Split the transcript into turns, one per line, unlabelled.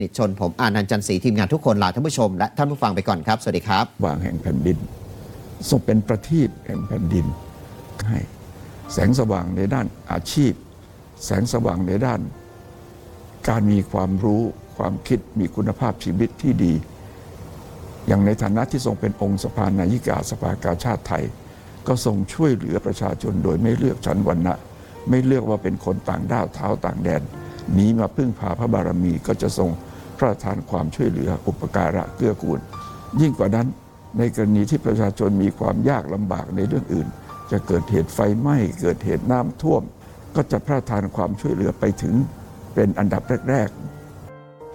นิชนผมอานันต์จันทร์ศรีทีมงานทุกคนลาท่านผู้ชมและท่านผู้ฟังไปก่อนครับสวัสดีครับ
วางแห่งแผ่นดินทรงเป็นประทีปแห่งแผ่นดินให้แสงสว่างในด้านอาชีพแสงสว่างในด้านการมีความรู้ความคิดมีคุณภาพชีวิตที่ดีอย่างในฐานะที่ทรงเป็นองค์สภานายิกาสภากาชาติไทยก็ทรงช่วยเหลือประชาชนโดยไม่เลือกชั้นวรรณะไม่เลือกว่าเป็นคนต่างด้าวเท้าต่างแดนหนีมาพึ่งพาพระบารมีก็จะทรงพระราชทานความช่วยเหลืออุปการะเกื้อกูลยิ่งกว่านั้นในกรณีที่ประชาชนมีความยากลำบากในเรื่องอื่นจะเกิดเหตุไฟไหม้เกิดเหตุน้ำท่วมก็จะพระราชทานความช่วยเหลือไปถึงเป็นอันดับแรกๆ